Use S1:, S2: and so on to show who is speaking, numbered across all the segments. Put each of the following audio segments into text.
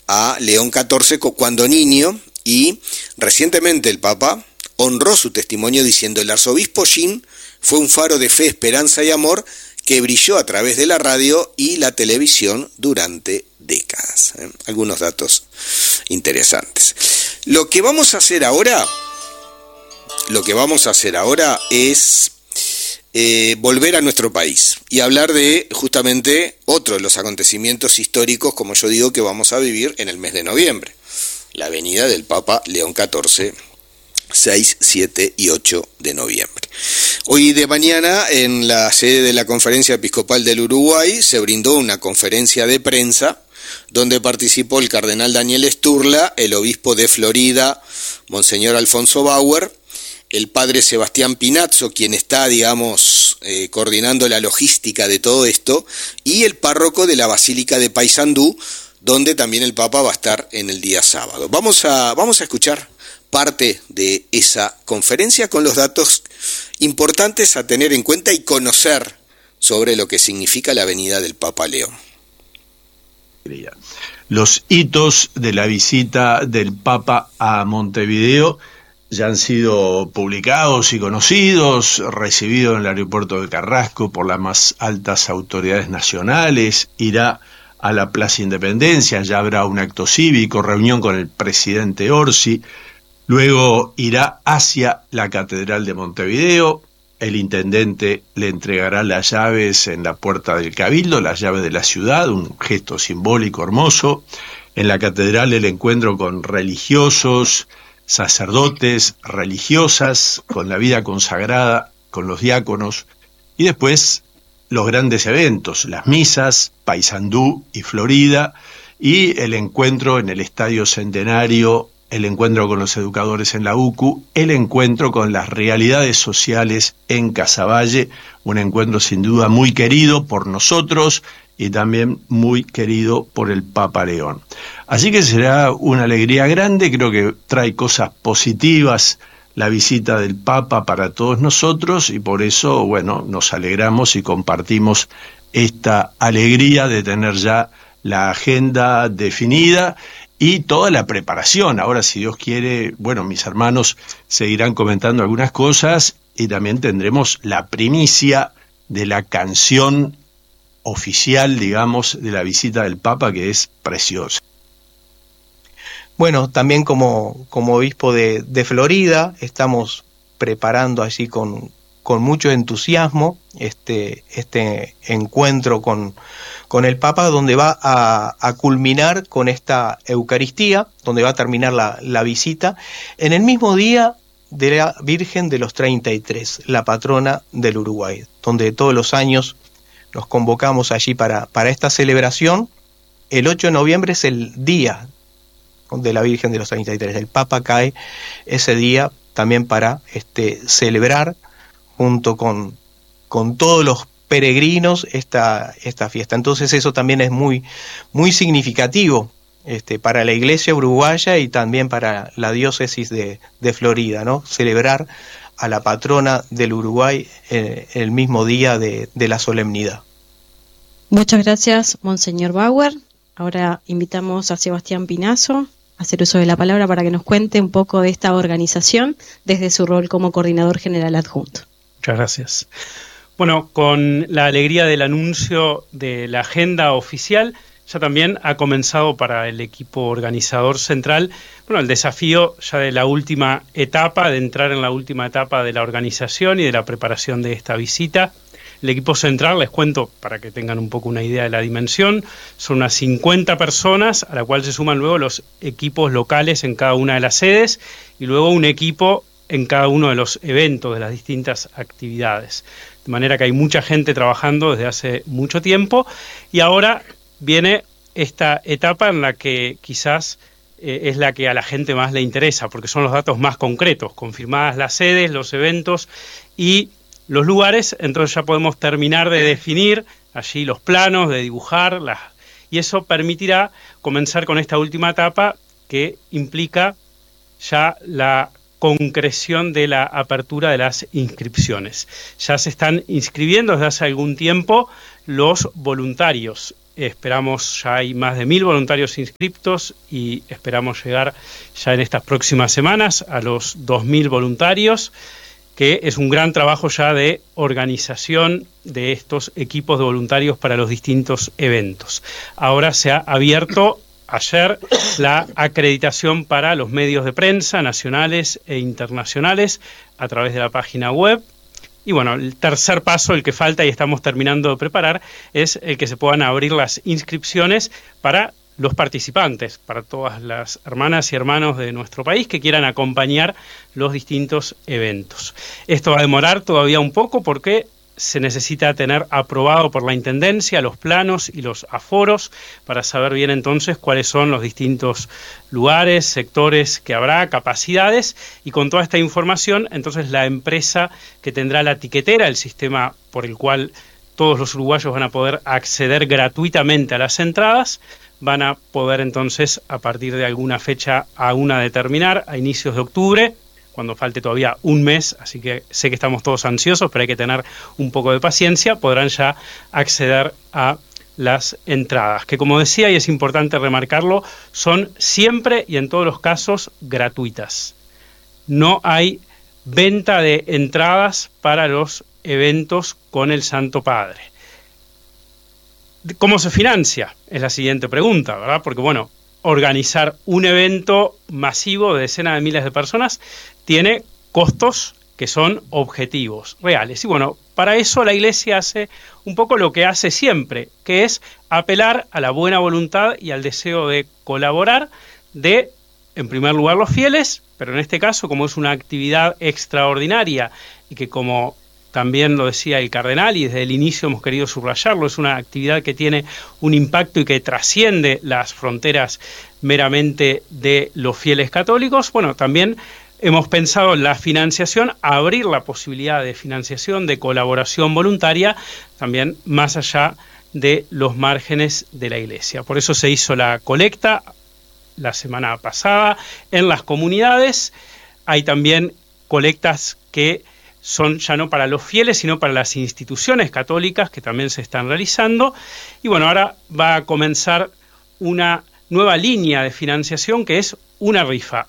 S1: a León XIV cuando niño, y recientemente el Papa honró su testimonio diciendo: el arzobispo Jim fue un faro de fe, esperanza y amor que brilló a través de la radio y la televisión durante décadas. Algunos datos interesantes. Lo que vamos a hacer ahora es volver a nuestro país y hablar de justamente otro de los acontecimientos históricos, como yo digo, que vamos a vivir en el mes de noviembre: la venida del Papa León XIV, 6, 7 y 8 de noviembre. Hoy de mañana, en la sede de la Conferencia Episcopal del Uruguay, se brindó una conferencia de prensa donde participó el cardenal Daniel Sturla, el obispo de Florida, Monseñor Alfonso Bauer, el padre Sebastián Pinazzo, quien está, coordinando la logística de todo esto, y el párroco de la Basílica de Paysandú, donde también el Papa va a estar en el día sábado. Vamos a escuchar parte de esa conferencia con los datos importantes a tener en cuenta y conocer sobre lo que significa la venida del Papa León.
S2: Los hitos de la visita del Papa a Montevideo ya han sido publicados y conocidos, recibido en el aeropuerto de Carrasco por las más altas autoridades nacionales, irá a la Plaza Independencia, ya habrá un acto cívico, reunión con el presidente Orsi, luego irá hacia la Catedral de Montevideo, el intendente le entregará las llaves en la puerta del Cabildo, las llaves de la ciudad, un gesto simbólico hermoso. En la catedral el encuentro con religiosos, sacerdotes, religiosas, con la vida consagrada, con los diáconos, y después los grandes eventos, las misas, Paysandú y Florida, y el encuentro en el Estadio Centenario, el encuentro con los educadores en la UCU, el encuentro con las realidades sociales en Casaballe, un encuentro sin duda muy querido por nosotros y también muy querido por el Papa León. Así que será una alegría grande, creo que trae cosas positivas la visita del Papa para todos nosotros, y por eso, nos alegramos y compartimos esta alegría de tener ya la agenda definida y toda la preparación. Ahora, si Dios quiere, mis hermanos seguirán comentando algunas cosas y también tendremos la primicia de la canción oficial, de la visita del Papa, que es preciosa.
S3: Bueno, también como obispo de Florida, estamos preparando allí con mucho entusiasmo este encuentro con el Papa, donde va a culminar con esta Eucaristía, donde va a terminar la visita, en el mismo día de la Virgen de los 33, la patrona del Uruguay, donde todos los años nos convocamos allí para esta celebración. El 8 de noviembre es el día de la Virgen de los 33. El Papa cae ese día también para celebrar junto con todos los peregrinos esta fiesta. Entonces eso también es muy, muy significativo para la Iglesia uruguaya y también para la diócesis de Florida, ¿no? Celebrar a la patrona del Uruguay el mismo día de la solemnidad.
S4: Muchas gracias, Monseñor Bauer. Ahora invitamos a Sebastián Pinazzo a hacer uso de la palabra para que nos cuente un poco de esta organización desde su rol como coordinador general adjunto.
S5: Muchas gracias. Bueno, con la alegría del anuncio de la agenda oficial, ya también ha comenzado para el equipo organizador central, el desafío ya de la última etapa, de entrar en la última etapa de la organización y de la preparación de esta visita. El equipo central, les cuento para que tengan un poco una idea de la dimensión, son unas 50 personas, a la cual se suman luego los equipos locales en cada una de las sedes y luego un equipo en cada uno de los eventos de las distintas actividades. De manera que hay mucha gente trabajando desde hace mucho tiempo y ahora viene esta etapa en la que quizás es la que a la gente más le interesa, porque son los datos más concretos, confirmadas las sedes, los eventos y los lugares. Entonces ya podemos terminar de definir allí los planos, de dibujar, y eso permitirá comenzar con esta última etapa que implica ya la concreción de la apertura de las inscripciones. Ya se están inscribiendo desde hace algún tiempo los voluntarios esperamos, ya hay más de 1.000 voluntarios inscriptos y esperamos llegar ya en estas próximas semanas a los 2.000 voluntarios, que es un gran trabajo ya de organización de estos equipos de voluntarios para los distintos eventos. Ahora se ha abierto ayer la acreditación para los medios de prensa nacionales e internacionales a través de la página web. Y bueno, el tercer paso, el que falta y estamos terminando de preparar, es el que se puedan abrir las inscripciones para los participantes, para todas las hermanas y hermanos de nuestro país que quieran acompañar los distintos eventos. Esto va a demorar todavía un poco porque se necesita tener aprobado por la Intendencia los planos y los aforos para saber bien entonces cuáles son los distintos lugares, sectores que habrá, capacidades, y con toda esta información entonces la empresa que tendrá la tiquetera, el sistema por el cual todos los uruguayos van a poder acceder gratuitamente a las entradas, van a poder entonces a partir de alguna fecha aún a determinar, a inicios de octubre, cuando falte todavía un mes, así que sé que estamos todos ansiosos, pero hay que tener un poco de paciencia, podrán ya acceder a las entradas, que como decía, y es importante remarcarlo, son siempre y en todos los casos gratuitas. No hay venta de entradas para los eventos con el Santo Padre. ¿Cómo se financia? Es la siguiente pregunta, ¿verdad? Porque, bueno, organizar un evento masivo de decenas de miles de personas tiene costos que son objetivos, reales. Y bueno, para eso la Iglesia hace un poco lo que hace siempre, que es apelar a la buena voluntad y al deseo de colaborar de, en primer lugar, los fieles, pero en este caso, como es una actividad extraordinaria y que, como también lo decía el cardenal y desde el inicio hemos querido subrayarlo, es una actividad que tiene un impacto y que trasciende las fronteras meramente de los fieles católicos. Bueno, también hemos pensado en la financiación, abrir la posibilidad de financiación, de colaboración voluntaria, también más allá de los márgenes de la Iglesia. Por eso se hizo la colecta la semana pasada en las comunidades. Hay también colectas que son ya no para los fieles, sino para las instituciones católicas que también se están realizando. Y bueno, ahora va a comenzar una nueva línea de financiación que es una rifa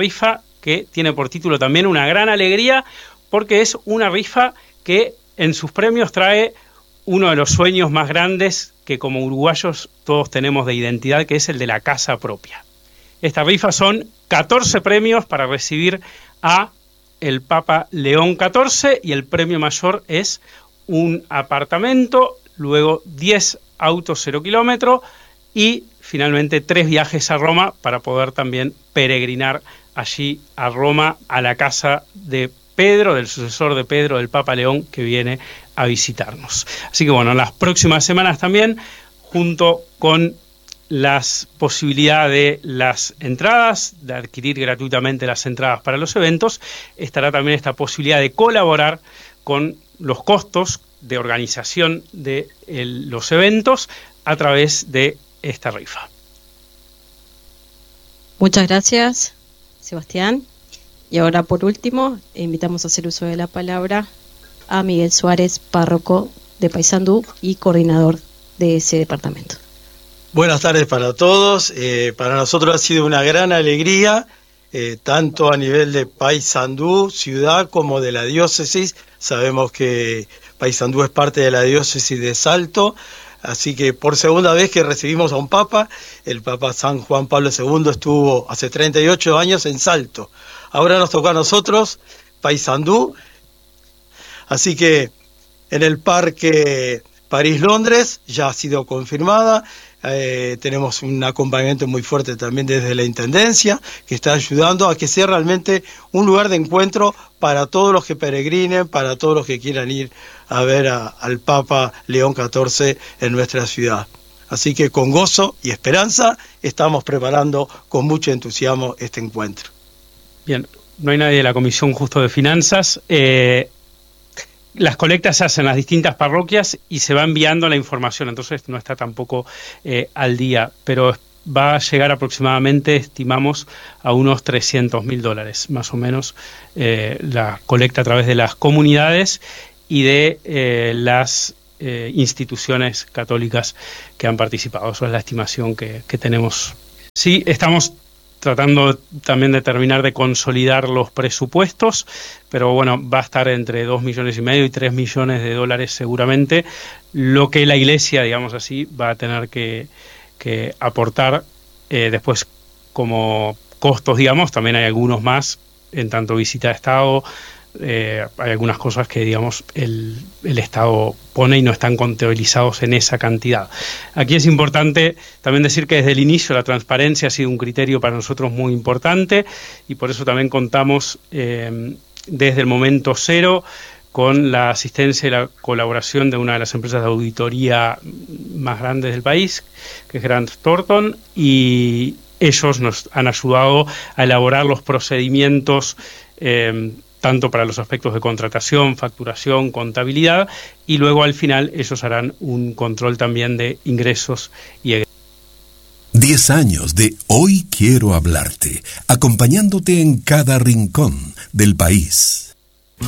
S5: que tiene por título también Una Gran Alegría, porque es una rifa que en sus premios trae uno de los sueños más grandes que como uruguayos todos tenemos de identidad, que es el de la casa propia. Esta rifa son 14 premios para recibir a el Papa León XIV y el premio mayor es un apartamento, luego 10 autos 0 kilómetros y finalmente 3 viajes a Roma para poder también peregrinar allí a Roma, a la casa de Pedro, del sucesor de Pedro, del Papa León, que viene a visitarnos. Así que bueno, en las próximas semanas también, junto con las posibilidades de las entradas, de adquirir gratuitamente las entradas para los eventos, estará también esta posibilidad de colaborar con los costos de organización de los eventos a través de esta rifa.
S4: Muchas gracias, Sebastián. Y ahora, por último, invitamos a hacer uso de la palabra a Miguel Suárez, párroco de Paysandú y coordinador de ese departamento.
S6: Buenas tardes para todos. Para nosotros ha sido una gran alegría, tanto a nivel de Paysandú, ciudad, como de la diócesis. Sabemos que Paysandú es parte de la diócesis de Salto, así que por segunda vez que recibimos a un papa, el Papa San Juan Pablo II estuvo hace 38 años en Salto. Ahora nos toca a nosotros, Paysandú, así que en el Parque París-Londres ya ha sido confirmada. Tenemos un acompañamiento muy fuerte también desde la Intendencia, que está ayudando a que sea realmente un lugar de encuentro para todos los que peregrinen, para todos los que quieran ir a ver al Papa León XIV en nuestra ciudad. Así que con gozo y esperanza estamos preparando con mucho entusiasmo este encuentro.
S5: Bien, no hay nadie de la Comisión Justo de Finanzas. Las colectas se hacen en las distintas parroquias y se va enviando la información, entonces no está tampoco al día, pero va a llegar aproximadamente, estimamos, a unos $300.000, más o menos, la colecta a través de las comunidades y de las instituciones católicas que han participado. Eso es la estimación que tenemos. Sí, estamos tratando también de terminar de consolidar los presupuestos, pero bueno, va a estar entre 2,5 millones y 3 millones de dólares seguramente, lo que la Iglesia, digamos así, va a tener que aportar después como costos, digamos. También hay algunos más, en tanto visita de Estado, hay algunas cosas que, digamos, el Estado pone y no están contabilizados en esa cantidad. Aquí es importante también decir que desde el inicio la transparencia ha sido un criterio para nosotros muy importante, y por eso también contamos desde el momento cero con la asistencia y la colaboración de una de las empresas de auditoría más grandes del país, que es Grant Thornton, y ellos nos han ayudado a elaborar los procedimientos tanto para los aspectos de contratación, facturación, contabilidad, y luego al final ellos harán un control también de ingresos y egresos.
S7: 10 años de Hoy Quiero Hablarte, acompañándote en cada rincón del país.